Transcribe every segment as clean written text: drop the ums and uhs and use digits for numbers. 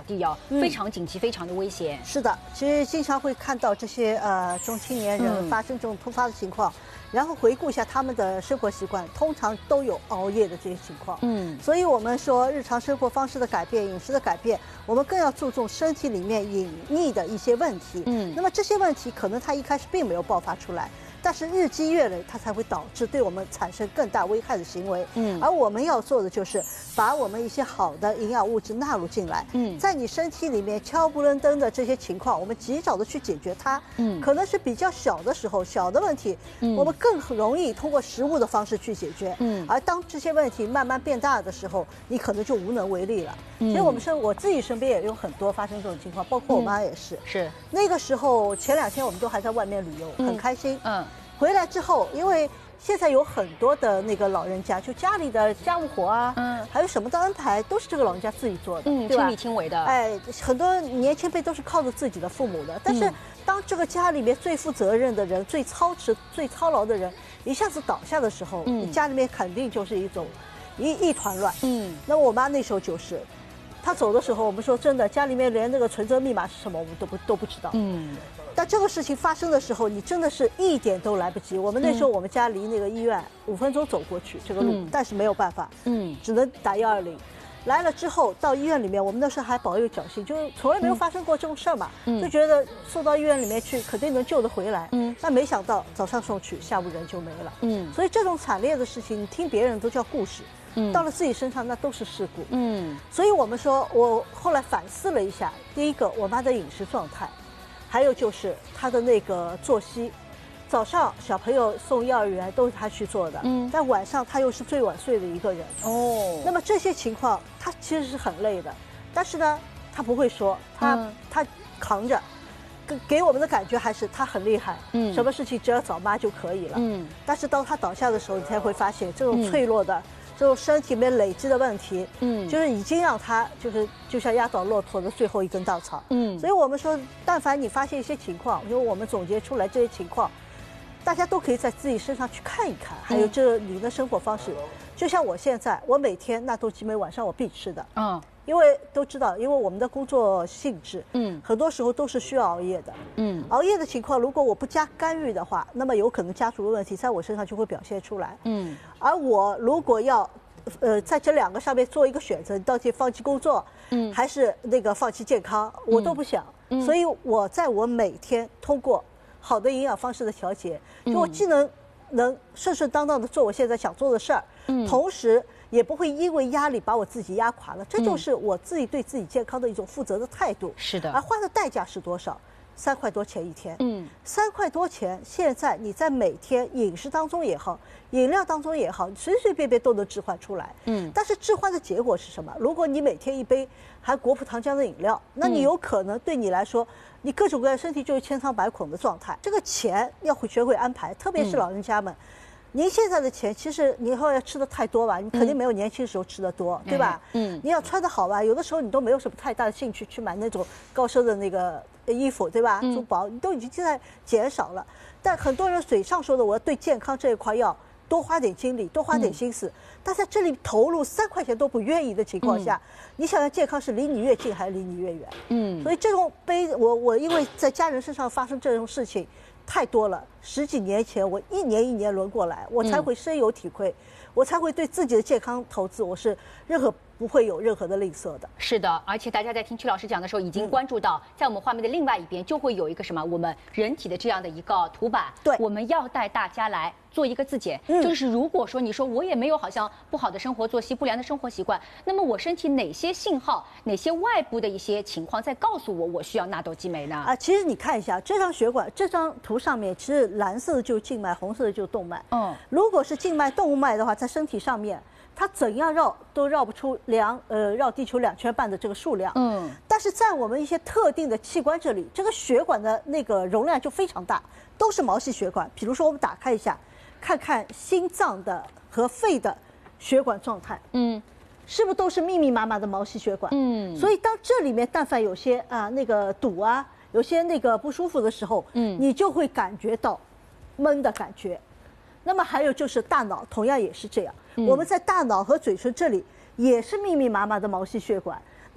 地哦，非常紧急，非常的危险。 是的，其实经常会看到这些中青年人发生这种突发的情况，然后回顾一下他们的生活习惯，通常都有熬夜的这些情况。所以我们说日常生活方式的改变、饮食的改变，我们更要注重身体里面隐匿的一些问题。那么这些问题可能它一开始并没有爆发出来。但是日积月累，它才会导致对我们产生更大危害的行为。而我们要做的就是把我们一些好的营养物质纳入进来。在你身体里面敲不楞登的这些情况，我们及早的去解决它。可能是比较小的时候，小的问题，我们更容易通过食物的方式去解决。而当这些问题慢慢变大的时候，你可能就无能为力了。所以我自己身边也有很多发生这种情况，包括我妈也是。 是那个时候前2天我们都还在外面旅游，很开心。回来之后，因为现在有很多的那个老人家，就家里的家务活啊，还有什么的安排，都是这个老人家自己做的，对吧？ 亲力亲为的。 哎，很多年轻辈都是靠着自己的父母的。但是，当这个家里面最负责任的人、最操持、最操劳的人一下子倒下的时候，家里面肯定就是一团乱。那我妈那时候就是。她走的时候，我们说真的，家里面连那个存折密码是什么，我们都不知道。但这个事情发生的时候，你真的是一点都来不及。我们那时候我们家离那个医院5分钟走过去这个路，但是没有办法，只能打120。来了之后到医院里面，我们那时候还保有侥幸，就是从来没有发生过这种事儿嘛，就觉得送到医院里面去肯定能救得回来。但没想到早上送去，下午人就没了。所以这种惨烈的事情，听别人都叫故事。到了自己身上，那都是事故。所以我们说，我后来反思了一下，第一个，我妈的饮食状态，还有就是她的那个作息。早上小朋友送幼儿园都是她去做的，但晚上她又是最晚睡的一个人。那么这些情况，她其实是很累的，但是呢，她不会说，她扛着。给我们的感觉还是她很厉害，什么事情只要找妈就可以了。但是当她倒下的时候，你才会发现这种脆弱的。这种身体里面累积的问题，就是已经让他就像压倒骆驼的最后一根稻草。所以我们说，但凡你发现一些情况，因为我们总结出来这些情况，大家都可以在自己身上去看一看。还有这你的生活方式，就像我现在，我每天纳豆激酶晚上我必吃的。因为都知道，因为我们的工作性质，很多时候都是需要熬夜的。熬夜的情况，如果我不加干预的话，那么有可能家族的问题在我身上就会表现出来。而我如果要，在这2个上面做一个选择，到底放弃工作，还是那个放弃健康，我都不想。所以我在我每天通过好的营养方式的调节，就我既能顺顺当当的做我现在想做的事儿，同时。也不会因为压力把我自己压垮了，这就是我自己对自己健康的一种负责的态度。 是的， 而花的代价是多少？3块多钱一天。3块多钱，现在你在每天饮食当中也好，饮料当中也好，随随便便都能置换出来。但是置换的结果是什么？如果你每天一杯含果葡糖浆的饮料，那你有可能对你来说，你各种各样身体就是千疮百孔的状态。这个钱要学会安排，特别是老人家们。您现在的钱，其实你以后要吃的太多吧，你肯定没有年轻时候吃的多，对吧？你要穿的好吧，有的时候你都没有什么太大的兴趣去买那种高奢的那个衣服，对吧？珠宝你都已经在减少了。但很多人嘴上说的我要对健康这一块要多花点精力，多花点心思，但在这里投入3块钱都不愿意的情况下，你想想健康是离你越近还是离你越远？所以这种我因为在家人身上发生这种事情。太多了，10几年前我一年一年轮过来，我才会深有体会，我才会对自己的健康投资，我是不会有任何的吝啬的。 是的，而且大家在听曲老师讲的时候，已经关注到，在我们画面的另外一边就会有一个什么，我们人体的这样的一个图版。 对， 我们要带大家来做一个自检，就是如果说你说我也没有好像不好的生活作息、不良的生活习惯，那么我身体哪些信号、哪些外部的一些情况在告诉我需要纳豆激酶呢？ 其实你看一下这张血管，这张图上面其实蓝色的就是静脉，红色的就是动脉。如果是静脉、动脉的话，在身体上面。它怎样绕都绕不出绕地球2圈半的这个数量。但是在我们一些特定的器官这里，这个血管的那个容量就非常大，都是毛细血管。比如说我们打开一下，看看心脏的和肺的血管状态，是不是都是密密麻麻的毛细血管？所以当这里面但凡有些那个堵啊，有些那个不舒服的时候，你就会感觉到闷的感觉。那么还有就是大脑同样也是这样，我们在大脑和嘴唇这里也是密密麻麻的毛细血管。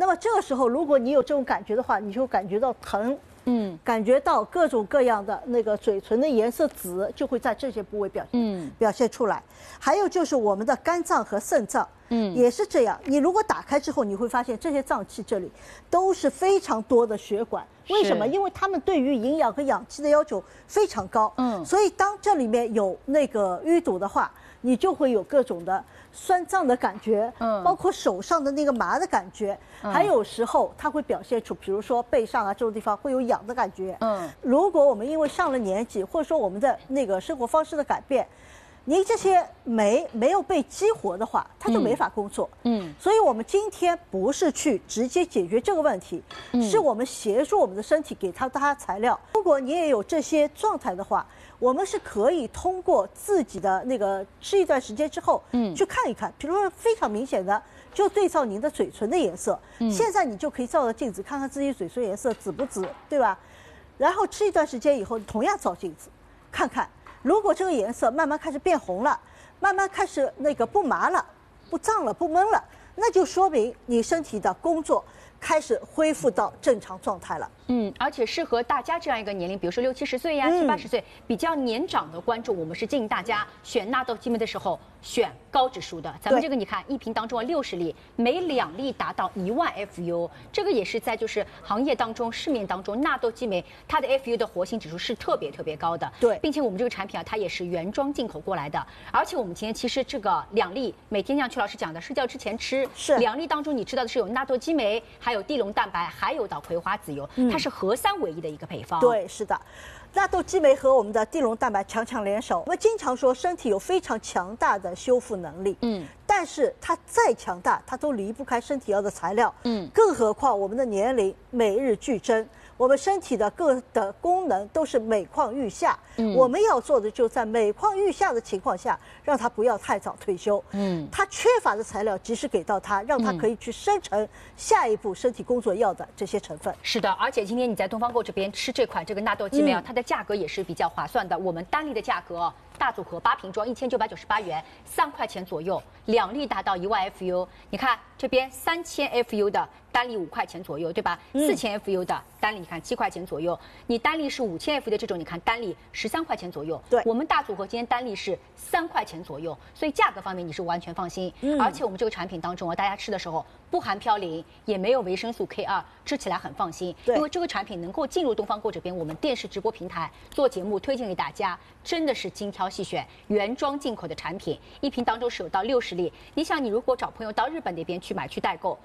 那么这个时候，如果你有这种感觉的话，你就感觉到疼。感觉到各种各样的那个嘴唇的颜色紫，就会在这些部位表现出来。还有就是我们的肝脏和肾脏，也是这样。你如果打开之后，你会发现这些脏器这里都是非常多的血管。为什么？因为它们对于营养和氧气的要求非常高。所以当这里面有那个淤堵的话，你就会有各种的酸胀的感觉，包括手上的那个麻的感觉，还有时候它会表现出，比如说背上啊这种地方会有痒的感觉。如果我们因为上了年纪，或者说我们的那个生活方式的改变，您这些酶没有被激活的话，它就没法工作。所以我们今天不是去直接解决这个问题，是我们协助我们的身体给它材料。如果你也有这些状态的话，我们是可以通过自己的那个吃一段时间之后，去看一看，比如说非常明显的，就对照您的嘴唇的颜色。现在你就可以照着镜子看看自己嘴唇颜色紫不紫，对吧？然后吃一段时间以后，同样照镜子，看看，如果这个颜色慢慢开始变红了，慢慢开始那个不麻了、不胀了、不闷了，那就说明你身体的工作开始恢复到正常状态了。 而且适合大家这样一个年龄，比如说60、70岁呀、70、80岁比较年长的观众，我们是建议大家选纳豆激酶的时候选高指数的。咱们这个你看，一瓶当中60粒，每2粒达到1万 FU， 这个也是在就是行业当中、市面当中纳豆激酶它的 FU 的活性指数是特别高的。 对， 并且我们这个产品啊，它也是原装进口过来的。而且我们今天其实这个2粒，每天像曲老师讲的，睡觉之前吃， 是 2粒当中你知道的是有纳豆激酶，还有地龙蛋白，还有到葵花籽油，它是合3为1的一个配方。 对，是的。纳豆激酶和我们的地龙蛋白强联手。我们经常说身体有非常强大的修复能力，但是它再强大，它都离不开身体要的材料，更何况我们的年龄每日俱增，我们身体的各的功能都是每况愈下，我们要做的就在每况愈下的情况下，让它不要太早退休，它缺乏的材料及时给到它，让它可以去生成下一步身体工作要的这些成分。 是的，而且今天你在东方购这边吃这款这个纳豆激酶啊，它的价格也是比较划算的。我们单粒的价格，大组合8瓶装1998元，3块钱左右，2粒达到1万 FU。你看这边3000 FU 的单粒5块钱左右，对吧？4000 FU 的单粒你看7块钱左右，你单粒是5000 FU 的这种，你看单粒13块钱左右。 对， 我们大组合今天单粒是3块钱左右，所以价格方面你是完全放心。而且我们这个产品当中啊，大家吃的时候不含嘌呤，也没有维生素 K2，吃起来很放心。 对， 因为这个产品能够进入东方购这边我们电视直播平台做节目推荐给大家，真的是精挑细选，原装进口的产品，一瓶当中是有到60粒。你想，你如果找朋友到日本那边去买去代购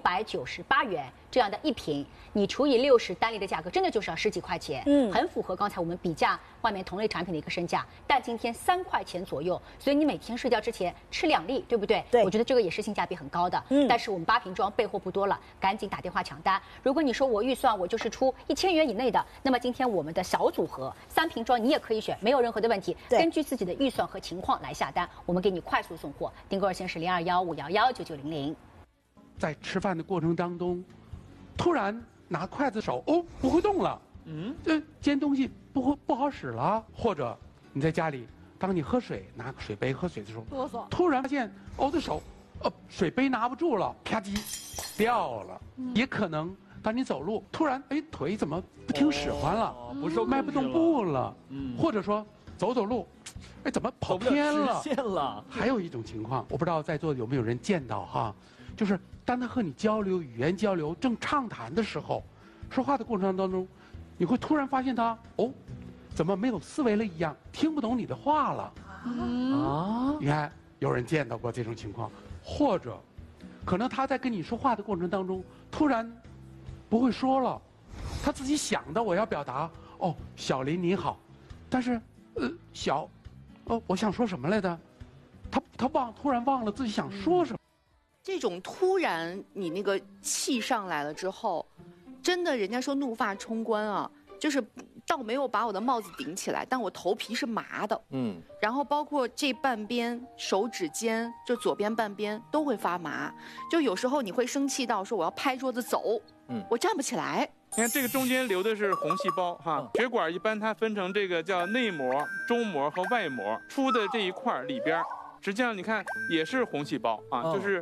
，698元这样的一瓶，你除以60单粒的价格，真的就是要10几块钱，很符合刚才我们比价外面同类产品的一个身价。但今天3块钱左右，所以你每天睡觉之前吃2粒，对不对？ 对， 我觉得这个也是性价比很高的。但是我们8瓶装备货不多了，赶紧打电话抢单。如果你说我预算我就是出1000元以内的，那么今天我们的小组合3瓶装你也可以选，没有任何的问题。根据自己的预算和情况来下单，我们给你快速送货。订购热线是0215119900。 在吃饭的过程当中，突然拿筷子手不会动了，这煎东西不好使了，或者你在家里，当你喝水拿个水杯喝水的时候，突然发现我的手水杯拿不住了，啪叽掉了，也可能当你走路突然腿怎么不听使唤了，迈不动步了，或者说走路怎么跑偏了。还有一种情况，我不知道在座有没有人见到哈，就是当他和你交流语言交流正畅谈的时候，说话的过程当中，你会突然发现他怎么没有思维了一样，听不懂你的话了你看有人见到过这种情况，或者可能他在跟你说话的过程当中突然不会说了，他自己想的我要表达小林你好，但是我想说什么来着，他突然忘了自己想说什么。 这种突然你那个气上来了之后，真的人家说怒发冲冠啊，就是倒没有把我的帽子顶起来，但我头皮是麻的，然后包括这半边手指尖，就左边半边都会发麻，就有时候你会生气到说我要拍桌子走，我站不起来。 你看这个中间流的是红细胞哈，血管一般它分成这个叫内膜、中膜和外膜，出的这一块里边，实际上你看也是红细胞啊，就是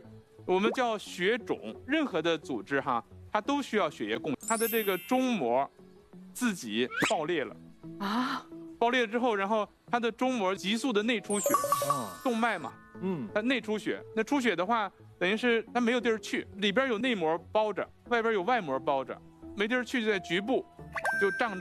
我们叫血肿，任何的组织哈，它都需要血液供应。它的这个中膜自己爆裂了啊，爆裂之后，然后它的中膜急速的内出血，动脉嘛，它内出血。那出血的话，等于是它没有地儿去，里边有内膜包着，外边有外膜包着，没地儿去就在局部就胀。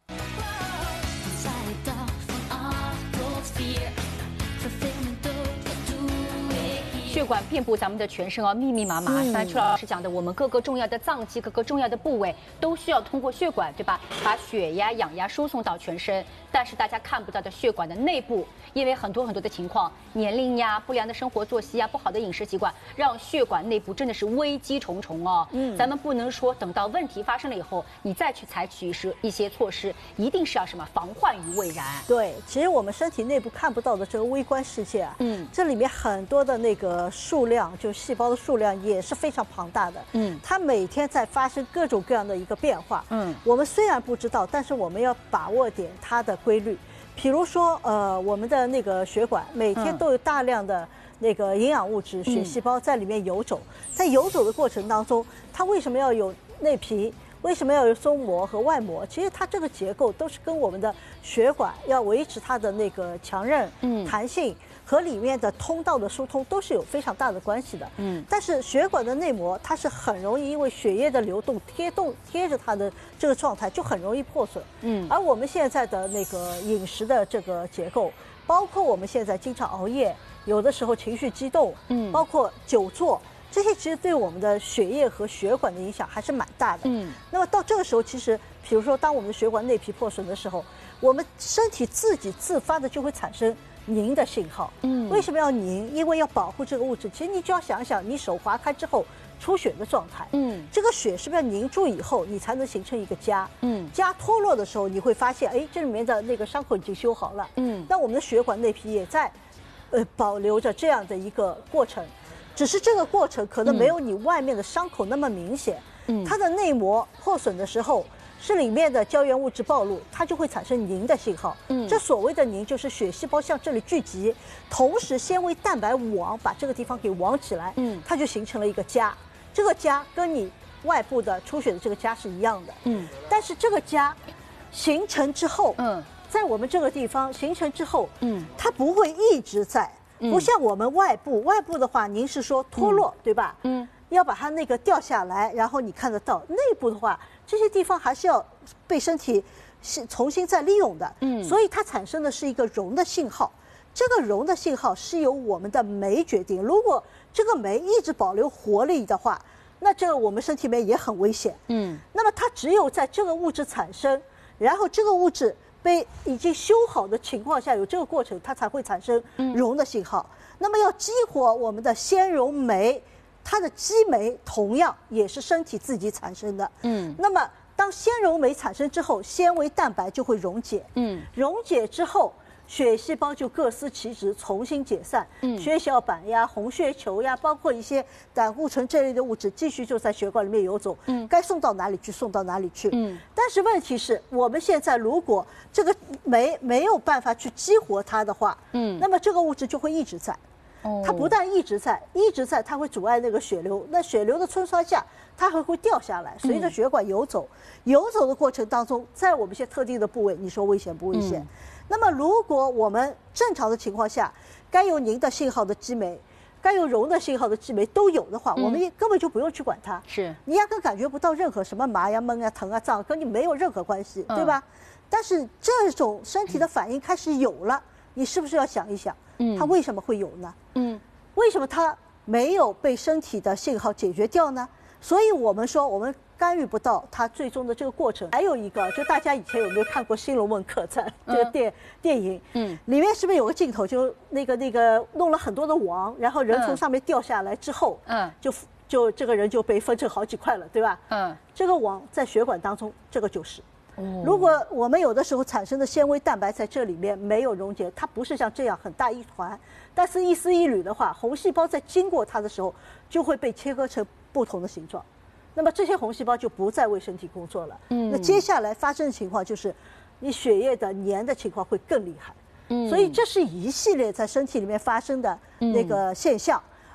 血管遍布咱们的全身哦，密密麻麻。刚才曲老师讲的，我们各个重要的脏器、各个重要的部位都需要通过血管，对吧？把血呀、氧呀输送到全身。但是大家看不到的血管的内部，因为很多的情况，年龄呀、不良的生活作息呀、不好的饮食习惯，让血管内部真的是危机重重哦。咱们不能说等到问题发生了以后，你再去采取一些措施，一定是要什么防患于未然。 对，其实我们身体内部看不到的这个微观世界啊，这里面很多的那个数量，就细胞的数量也是非常庞大的。它每天在发生各种各样的一个变化。我们虽然不知道，但是我们要把握点它的规律。比如说，我们的那个血管每天都有大量的那个营养物质、血细胞在里面游走，在游走的过程当中，它为什么要有内皮？为什么要有松膜和外膜？其实它这个结构都是跟我们的血管要维持它的那个强韧、弹性和里面的通道的疏通都是有非常大的关系的。但是血管的内膜它是很容易因为血液的流动贴着它的这个状态就很容易破损。而我们现在的那个饮食的这个结构，包括我们现在经常熬夜，有的时候情绪激动，包括久坐。这些其实对我们的血液和血管的影响还是蛮大的。那么到这个时候，其实比如说当我们的血管内皮破损的时候，我们身体自己自发的就会产生凝的信号。为什么要凝？因为要保护这个物质。其实你就要想想，你手划开之后出血的状态，这个血是不是要凝住以后，你才能形成一个痂？痂脱落的时候，你会发现，哎，这里面的那个伤口已经修好了。那我们的血管内皮也在，保留着这样的一个过程。只是这个过程可能没有你外面的伤口那么明显，它的内膜破损的时候，是里面的胶原物质暴露，它就会产生凝的信号。这所谓的凝就是血细胞向这里聚集，同时纤维蛋白网把这个地方给网起来，它就形成了一个痂。这个痂跟你外部的出血的这个痂是一样的。但是这个痂形成之后，在我们这个地方形成之后，它不会一直在。不像我们外部的话，您是说脱落，对吧？要把它那个掉下来，然后你看得到。内部的话，这些地方还是要被身体重新再利用的。所以它产生的是一个溶的信号。这个溶的信号是由我们的酶决定。如果这个酶一直保留活力的话，那这个我们身体里面也很危险。那么它只有在这个物质产生，然后这个物质被已经修好的情况下，有这个过程，它才会产生溶的信号。那么要激活我们的纤溶酶，它的激酶同样也是身体自己产生的。那么当纤溶酶产生之后，纤维蛋白就会溶解。溶解之后，血细胞就各司其职，重新解散。血小板呀、红血球呀，包括一些胆固醇这类的物质，继续就在血管里面游走。该送到哪里去送到哪里去。但是问题是我们现在如果这个酶没有办法去激活它的话，那么这个物质就会一直在。它不但一直在，它会阻碍那个血流。那血流的冲刷下，它还会掉下来，随着血管游走。游走的过程当中，在我们一些特定的部位，你说危险不危险？那么如果我们正常的情况下，该有凝的信号的激酶，该有溶的信号的激酶都有的话，我们根本就不用去管它。 是你压根感觉不到任何什么麻呀、闷啊、疼啊、胀，跟你没有任何关系，对吧？但是这种身体的反应开始有了，你是不是要想一想，它为什么会有呢？为什么它没有被身体的信号解决掉呢？所以我们说我们干预不到它最终的这个过程。还有一个，就大家以前有没有看过《新龙门客栈》这个电影？里面是不是有个镜头，就那个弄了很多的网，然后人从上面掉下来之后，就这个人就被分成好几块了，对吧？这个网在血管当中，这个就是。如果我们有的时候产生的纤维蛋白在这里面没有溶解，它不是像这样很大一团，但是一丝一缕的话，红细胞在经过它的时候就会被切割成不同的形状，那么这些红细胞就不再为身体工作了。那接下来发生的情况就是你血液的粘的情况会更厉害。所以这是一系列在身体里面发生的那个现象。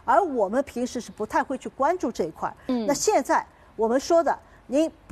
而我们平时是不太会去关注这一块。那现在我们说的，您